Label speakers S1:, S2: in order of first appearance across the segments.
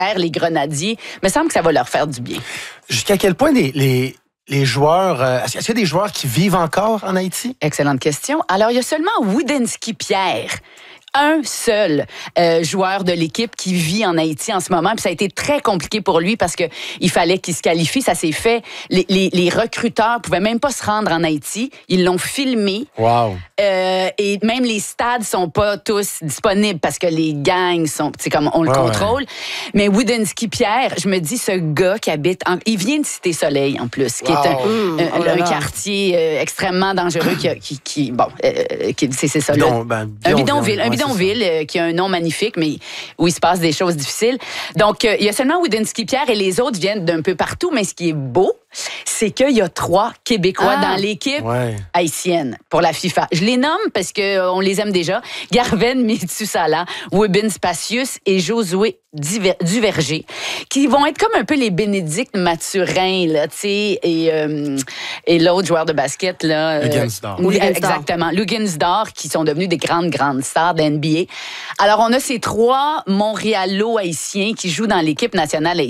S1: les Grenadiers. Il me semble que ça va leur faire du bien.
S2: Jusqu'à quel point les joueurs... est-ce qu'il y a des joueurs qui vivent encore en Haïti?
S1: Excellente question. Alors, il y a seulement Wudinski-Pierre. Un seul joueur de l'équipe qui vit en Haïti en ce moment. Puis ça a été très compliqué pour lui parce que il fallait qu'il se qualifie. Ça s'est fait. Les recruteurs pouvaient même pas se rendre en Haïti. Ils l'ont filmé.
S2: Wow.
S1: Et même les stades sont pas tous disponibles parce que les gangs sont, c'est comme on le contrôle. Mais Wudinski-Pierre, je me dis, ce gars qui habite, il vient de Cité-Soleil en plus, qui est un quartier extrêmement dangereux qui c'est ça. Un bidonville qui a un nom magnifique, mais où il se passe des choses difficiles. Donc, il y a seulement Wudinski-Pierre et les autres viennent d'un peu partout, mais ce qui est beau, c'est qu'il y a 3 Québécois dans l'équipe haïtienne pour la FIFA. Je les nomme parce qu'on les aime déjà. Garven Mithusala, Wibin Spacius et Josué Duverger, qui vont être comme un peu les Bénédicte Mathurin, là, tu sais, et l'autre joueur de basket, là.
S2: Luguensdorf.
S1: Exactement. Luguensdorf, qui sont devenus des grandes stars de NBA. Alors, on a ces 3 Montréalo-haïtiens qui jouent dans l'équipe nationale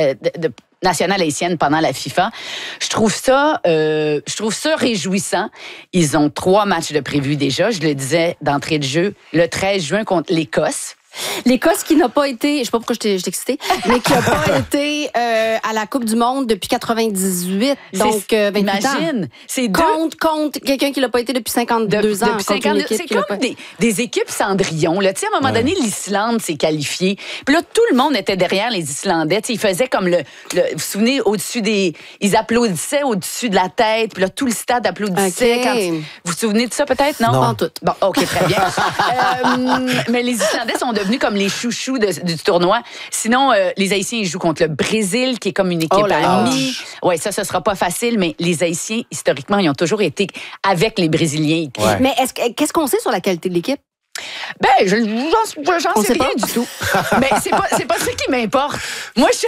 S1: haïtienne pendant la FIFA. Je trouve ça réjouissant. Ils ont 3 matchs de prévus déjà. Je le disais d'entrée de jeu, le 13 juin contre l'Écosse.
S3: L'Écosse qui n'a pas été, je sais pas pourquoi je t'ai excitée, mais qui n'a pas été à la Coupe du Monde depuis 98, donc 28
S1: imagine,
S3: ans.
S1: C'est
S3: contre quelqu'un qui l'a pas été depuis 52 ans.
S1: Depuis 52, c'est comme des équipes Cendrillon. Là. Tu sais, à un moment donné, l'Islande s'est qualifiée. Puis là, tout le monde était derrière les Islandais. Tu sais, ils faisaient comme vous vous souvenez, ils applaudissaient au-dessus de la tête. Puis là, tout le stade applaudissait.
S3: Okay.
S1: Vous vous souvenez de ça peut-être, non?
S3: Pas en tout.
S1: Bon, OK, très bien. Mais les Islandais sont devenus comme les chouchous du tournoi. Sinon, les Haïtiens, ils jouent contre le Brésil, qui est comme une équipe amie. Oui, ça sera pas facile, mais les Haïtiens, historiquement, ils ont toujours été avec les Brésiliens.
S3: Ouais. Mais qu'est-ce qu'on sait sur la qualité de l'équipe?
S1: Ben, j'en sais rien du tout. Mais c'est pas ça qui m'importe. Moi, je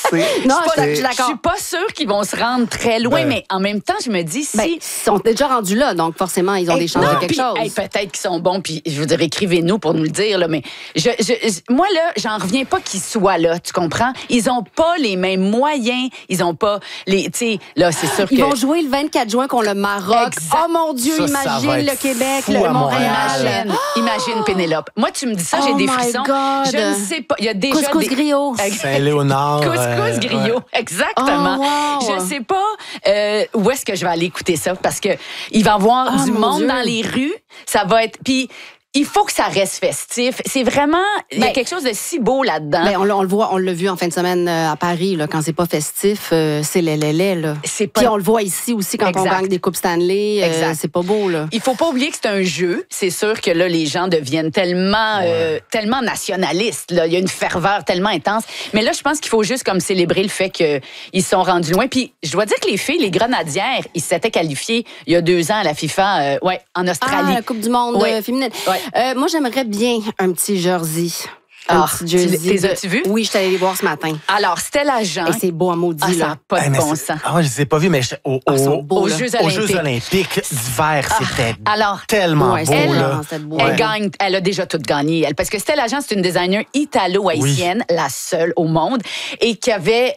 S1: suis pas sûre qu'ils vont se rendre très loin, mais en même temps, je me dis
S3: ils sont déjà rendus là, donc forcément, ils ont des chances de quelque chose.
S1: Peut-être qu'ils sont bons, puis je veux dire, écrivez-nous pour nous le dire, là, mais moi, là, j'en reviens pas qu'ils soient là, tu comprends? Ils ont pas les mêmes moyens, ils ont pas tu sais, là, c'est sûr
S3: Ils vont jouer le 24 juin contre le Maroc.
S1: Exact.
S3: Oh mon Dieu, imagine le Québec, le Montréal.
S1: Imagine Pénélope. Moi, tu me dis ça, j'ai des frissons.
S3: God.
S1: Je ne sais pas. Il y a déjà
S3: Couscous griot.
S2: Saint-Léonard.
S1: Couscous griot, exactement.
S3: Oh, wow.
S1: Je sais pas où est-ce que je vais aller écouter ça parce que il va y avoir du monde dans les rues. Ça va être... Puis, il faut que ça reste festif. C'est vraiment... Il y a quelque chose de si beau là-dedans.
S3: Ben, on le voit, on l'a vu en fin de semaine à Paris, là, quand c'est pas festif, c'est lait, là.
S1: C'est pas...
S3: Puis on le voit ici aussi quand on gagne des Coupes Stanley. C'est pas beau, là.
S1: Il faut pas oublier que c'est un jeu. C'est sûr que là, les gens deviennent tellement nationalistes. Là. Il y a une ferveur tellement intense. Mais là, je pense qu'il faut juste comme célébrer le fait qu'ils sont rendus loin. Puis, je dois dire que les filles, les Grenadières, ils s'étaient qualifiés il y a 2 ans à la FIFA, en Australie.
S3: Ah, la Coupe du monde féminine. Ouais. Moi, j'aimerais bien un petit jersey.
S1: Petit jersey. Les as-tu vus?
S3: Oui, je suis allée les voir ce matin.
S1: Alors, Stella Jean.
S3: Et c'est beau à maudit,
S1: là. Ça n'a pas de bon sens.
S2: Je ne les ai pas vus, mais aux Jeux Olympiques d'hiver, c'était tellement beau.
S1: Elle gagne, elle a déjà tout gagné. Parce que Stella Jean, c'est une designer italo-haïtienne, la seule au monde, et qui avait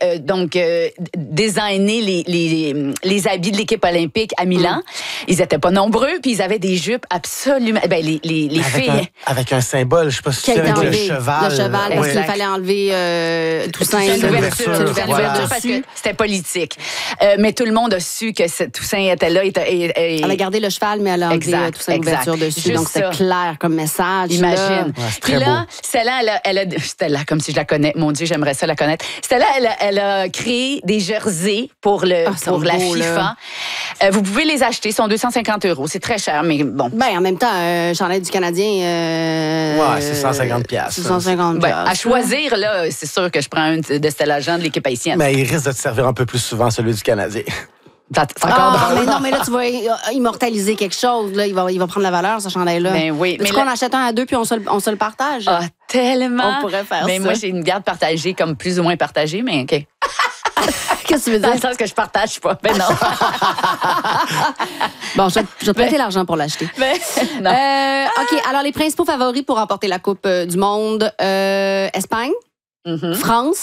S1: designé les habits de l'équipe olympique à Milan. Ils n'étaient pas nombreux, puis ils avaient des jupes absolument... Ben, les filles...
S2: Avec un symbole, je ne sais pas si c'est avec le cheval.
S3: Le cheval, parce qu'il fallait enlever Toussaint.
S1: L'ouverture, parce que c'était politique. Mais tout le monde a su que Toussaint était là.
S3: Elle a gardé le cheval, mais elle a enlevé Toussaint l'ouverture dessus. Juste donc, c'est clair comme message.
S1: Imagine. Puis là, Stella, comme si je la connais. Mon Dieu, j'aimerais ça la connaître. Stella, elle a créé des jerseys pour la FIFA. Vous pouvez les acheter. Ils sont 250 €. C'est très cher, mais bon.
S3: Ben, en même temps, chandail du Canadien...
S2: c'est 150 $.
S3: 150
S1: à choisir, là, c'est sûr que je prends un de Stella Jean de l'équipe haïtienne.
S2: Mais il risque de te servir un peu plus souvent, celui du Canadien.
S3: Mais là, tu vas immortaliser quelque chose. Là. Il va prendre la valeur, ce chandail-là.
S1: Ben oui.
S3: Est-ce qu'on achète un à 2 puis on se le partage?
S1: Ah, tellement.
S3: On pourrait faire ça.
S1: Mais moi, j'ai une garde partagée, comme plus ou moins partagée, mais OK.
S3: Qu'est-ce que tu veux dire?
S1: Dans le sens que je partage pas. Ben non.
S3: Bon, je vais te prêter l'argent pour l'acheter.
S1: Non.
S3: OK, alors les principaux favoris pour remporter la Coupe du Monde. Espagne, France,